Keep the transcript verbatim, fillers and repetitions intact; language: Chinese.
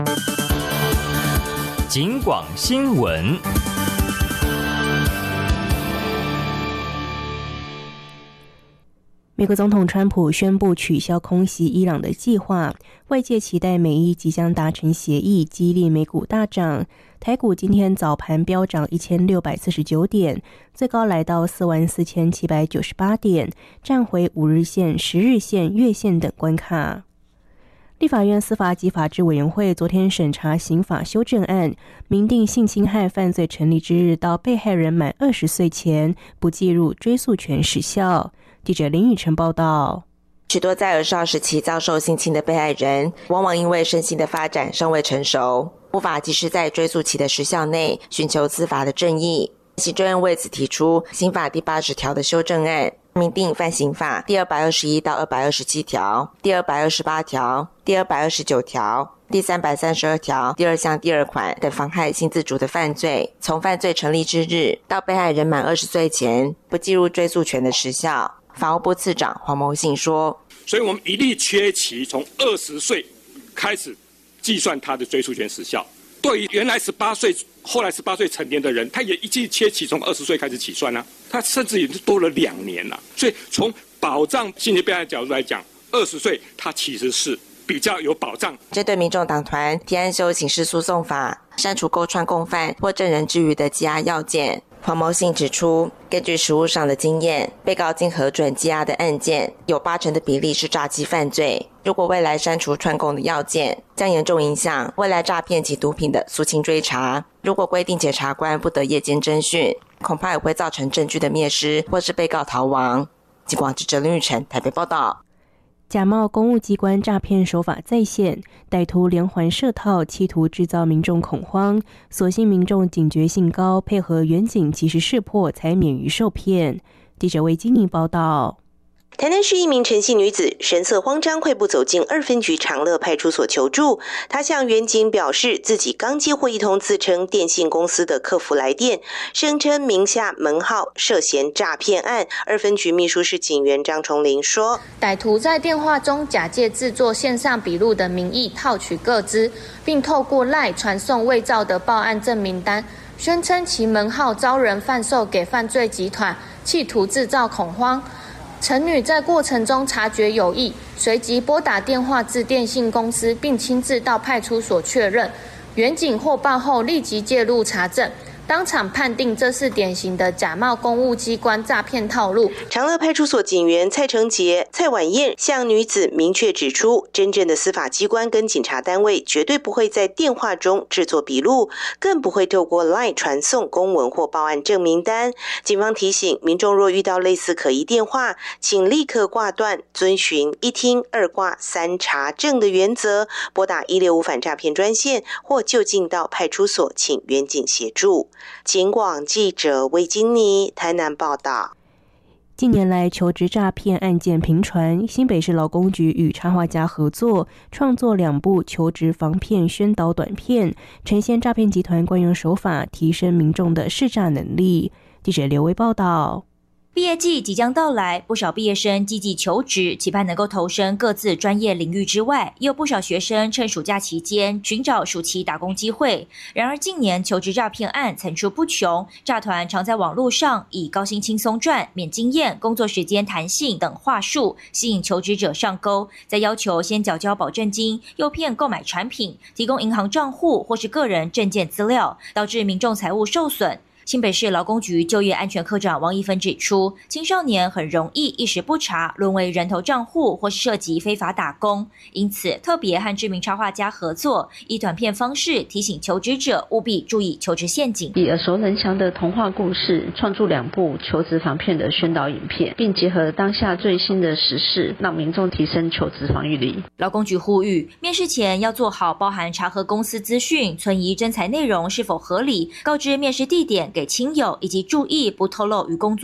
警广新闻。 美国总统川普宣布取消空袭伊朗的计划，外界期待美伊即将达成协议，激励美股大涨。台股今天早盘飙涨一千六百四十九点，最高来到四万四千七百九十八点，站回五日线、十日线、月线等关卡。立法院司法及法制委员会昨天审查刑法修正案，明定性侵害犯罪成立之日到被害人满二十岁前，不计入追诉权时效。记者林宇晨报道。 许多在儿少时期遭受性侵的被害人，往往因为身心的发展尚未成熟，无法及时在追诉期的时效内寻求司法的正义。行政院为此提出刑法第八十条的修正案，明定犯刑法第二百二十一到二百二十七条、第二百二十八条、第二百二十九条、第三百三十二条第二项第二款等妨害性自主的犯罪，从犯罪成立之日到被害人满二十岁前，不计入追诉权的时效。法务部次长黄谋信说， 所以我们一律切期从二十岁开始计算他的追诉权时效。对于原来十八岁后来十八岁成年的人，他也一律切期从二十岁开始起算啊，他甚至也是多了两年了。所以从保障性侵被害的角度来讲，二十岁他其实是比较有保障。 针对民众党团提案修刑事诉讼法，删除勾串共犯或证人之余的羁押要件，黄谋信指出，根据实务上的经验，被告经核准羁押的案件有八成的比例是诈欺犯罪。如果未来删除串供的要件，将严重影响未来诈骗及毒品的肃清追查。如果规定检察官不得夜间侦讯，恐怕也会造成证据的灭失，或是被告逃亡。警广记者林玉成台北报道。 假冒公务机关诈骗手法再现，歹徒连环设套，企图制造民众恐慌。所幸民众警觉性高，配合员警及时识破，才免于受骗。记者魏金妮报道。 台南市一名陈姓女子神色慌张，快步走进二分局长乐派出所求助。她向员警表示，自己刚接获一通自称电信公司的客服来电，声称名下门号涉嫌诈骗案。二分局秘书室警员张崇林说， 歹徒在电话中假借制作线上笔录的名义套取个资，并透过 LINE 传送伪造的报案证明单，宣称其门号遭人贩售给犯罪集团，企图制造恐慌。陈女在过程中察觉有异，随即拨打电话至电信公司，并亲自到派出所确认。员警获报后立即介入查证，当场判定这是典型的假冒公务机关诈骗套路。 长乐派出所警员蔡成杰、蔡婉燕向女子明确指出，真正的司法机关跟警察单位绝对不会在电话中制作笔录，更不会透过 LINE 传送公文或报案证明单。警方提醒民众，若遇到类似可疑电话，请立刻挂断，遵循一听二挂三查证的原则，拨打一六五反诈骗专线，或就近到派出所请员警协助。警广记者魏金妮台南报道。 近年来，求职诈骗案件频传，新北市劳工局与插画家合作，创作两部求职防骗宣导短片，呈现诈骗集团惯用手法，提升民众的识诈能力。记者刘维报道。 毕业季即将到来，不少毕业生积极求职，期盼能够投身各自专业领域之外，也有不少学生趁暑假期间寻找暑期打工机会。然而近年求职诈骗案层出不穷，诈团常在网络上以高薪轻松赚、免经验、工作时间弹性等话术吸引求职者上钩，再要求先缴交保证金，诱骗购买产品，提供银行账户或是个人证件资料，导致民众财务受损。新北市劳工局就业安全科长王一芬指出，青少年很容易一时不察，沦为人头账户或是涉及非法打工，因此特别和知名插画家合作，以短片方式提醒求职者务必注意求职陷阱。 以耳熟能详的童话故事创作两部求职防骗的宣导影片，并结合当下最新的时事，让民众提升求职防御力。 劳工局呼吁，面试前要做好包含查核公司资讯、存疑征才内容是否合理，告知面试地点给亲友，以及注意不透露与工作